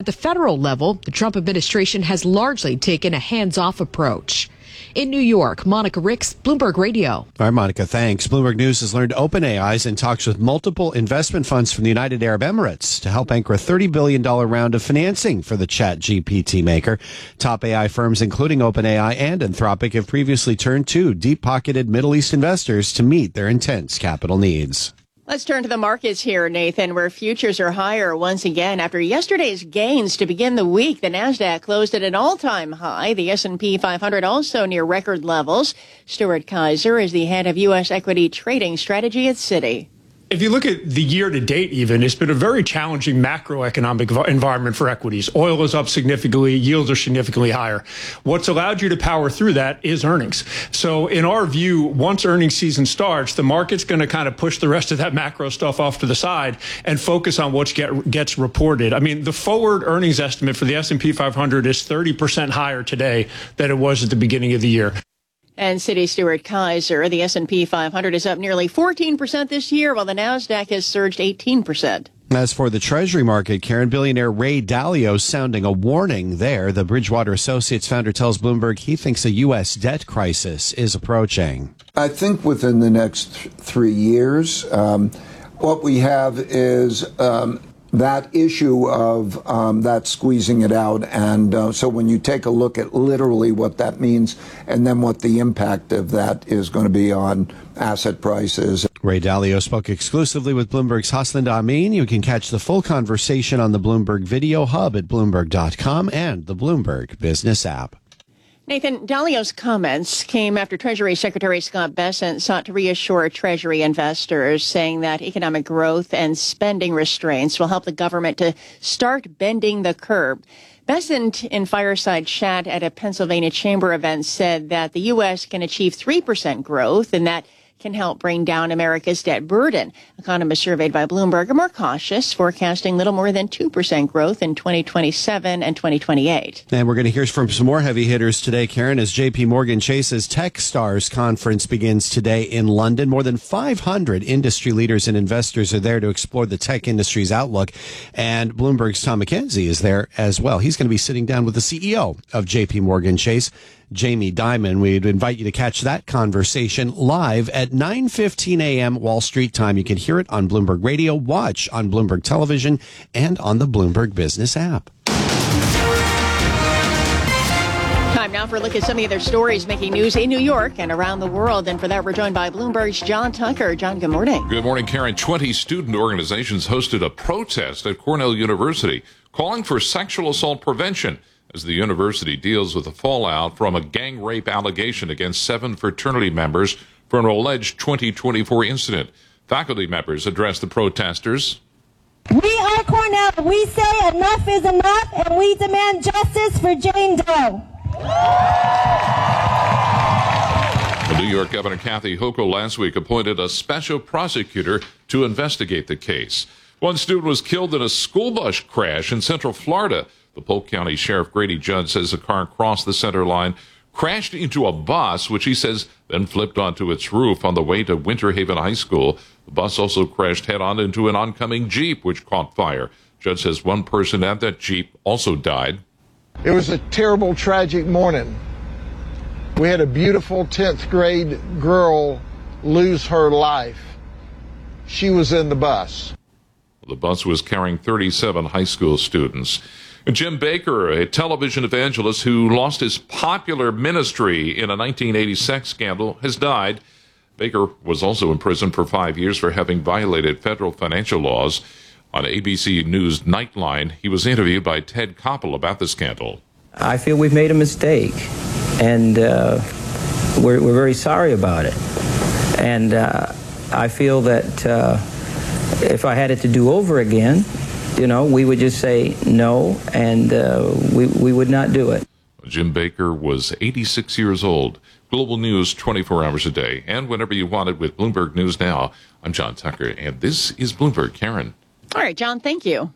the federal level, the Trump administration has largely taken a hands-off approach. In New York, Monica Ricks, Bloomberg Radio. All right, Monica, thanks. Bloomberg News has learned OpenAI is in talks with multiple investment funds from the United Arab Emirates to help anchor a $30 billion round of financing for the ChatGPT maker. Top AI firms, including OpenAI and Anthropic, have previously turned to deep-pocketed Middle East investors to meet their intense capital needs. Let's turn to the markets here, Nathan, where futures are higher once again. After yesterday's gains to begin the week, the Nasdaq closed at an all-time high. The S&P 500 also near record levels. Stuart Kaiser is the head of U.S. equity trading strategy at Citi. If you look at the year to date, even, it's been a very challenging macroeconomic environment for equities. Oil is up significantly. Yields are significantly higher. What's allowed you to power through that is earnings. So in our view, once earnings season starts, the market's going to kind of push the rest of that macro stuff off to the side and focus on what gets reported. I mean, the forward earnings estimate for the S&P 500 is 30% higher today than it was at the beginning of the year. And Citi Stuart Kaiser, the S&P 500 is up nearly 14% this year, while the Nasdaq has surged 18%. As for the Treasury market, Karen, billionaire Ray Dalio sounding a warning there. The Bridgewater Associates founder tells Bloomberg he thinks a U.S. debt crisis is approaching. I think within the next 3 years, what we have is that issue of that squeezing it out. And so when you take a look at literally what that means and then what the impact of that is going to be on asset prices. Ray Dalio spoke exclusively with Bloomberg's Hasland Amin. You can catch the full conversation on the Bloomberg Video Hub at Bloomberg.com and the Bloomberg Business app. Nathan, Dalio's comments came after Treasury Secretary Scott Bessent sought to reassure Treasury investors, saying that economic growth and spending restraints will help the government to start bending the curve. Bessent, in fireside chat at a Pennsylvania Chamber event, said that the U.S. can achieve 3% growth and that can help bring down America's debt burden. Economists surveyed by Bloomberg are more cautious, forecasting little more than 2% growth in 2027 and 2028. And we're going to hear from some more heavy hitters today, Karen, as J.P. Morgan Chase's TechStars conference begins today in London. More than 500 industry leaders and investors are there to explore the tech industry's outlook. And Bloomberg's Tom McKenzie is there as well. He's going to be sitting down with the CEO of J.P. Morgan Chase, Jamie Dimon. We'd invite you to catch that conversation live at 9:15 a.m. Wall Street time. You can hear it on Bloomberg Radio, watch on Bloomberg Television, and on the Bloomberg Business app. Time now for a look at some of the other stories making news in New York and around the world. And for that, we're joined by Bloomberg's John Tucker. John, good morning. Good morning, Karen. 20 student organizations hosted a protest at Cornell University calling for sexual assault prevention as the university deals with the fallout from a gang rape allegation against 7 fraternity members for an alleged 2024 incident. Faculty members addressed the protesters. We are Cornell. We say enough is enough, and we demand justice for Jane Doe. The New York Governor Kathy Hochul last week appointed a special prosecutor to investigate the case. One student was killed in a school bus crash in Central Florida. The Polk County Sheriff Grady Judd says the car crossed the center line, crashed into a bus, which he says then flipped onto its roof on the way to Winter Haven High School. The bus also crashed head-on into an oncoming Jeep, which caught fire. Judd says one person at that Jeep also died. It was a terrible, tragic morning. We had a beautiful 10th grade girl lose her life. She was in the bus. The bus was carrying 37 high school students. Jim Baker, a television evangelist who lost his popular ministry in a 1980 sex scandal, has died. Baker was also in prison for 5 years for having violated federal financial laws. On ABC News Nightline, he was interviewed by Ted Koppel about the scandal. I feel we've made a mistake, and we're very sorry about it. And I feel that if I had it to do over again, we would just say no, and we would not do it. Jim Baker was 86 years old. Global news 24 hours a day, and whenever you want it with Bloomberg News Now. I'm John Tucker, and this is Bloomberg. Karen. All right, John, thank you.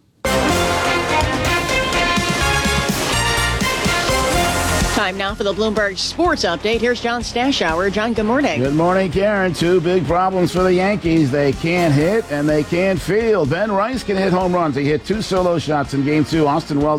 Time now for the Bloomberg Sports Update. Here's John Stashower. John, good morning. Good morning, Karen. 2 big problems for the Yankees. They can't hit and they can't field. Ben Rice can hit home runs. He hit 2 solo shots in Game 2. Austin Wells